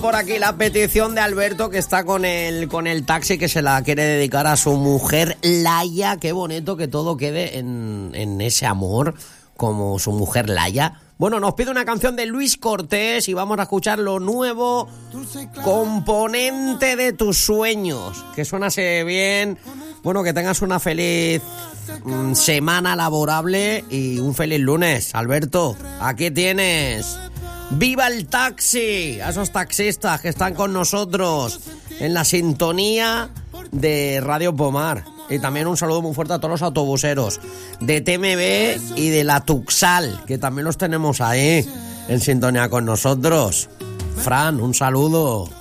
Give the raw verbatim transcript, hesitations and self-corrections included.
Por aquí la petición de Alberto, que está con el, con el taxi, que se la quiere dedicar a su mujer Laia. Qué bonito que todo quede en, en ese amor, como su mujer Laia. Bueno, nos pide una canción de Luis Cortés y vamos a escuchar lo nuevo, Componente de tus sueños. Que suenase bien. Bueno, que tengas una feliz mmm, semana laborable y un feliz lunes. Alberto, aquí tienes. ¡Viva el taxi! A esos taxistas que están con nosotros en la sintonía de Radio Pomar. Y también un saludo muy fuerte a todos los autobuseros de T M B y de la Tuxal, que también los tenemos ahí en sintonía con nosotros. Fran, un saludo.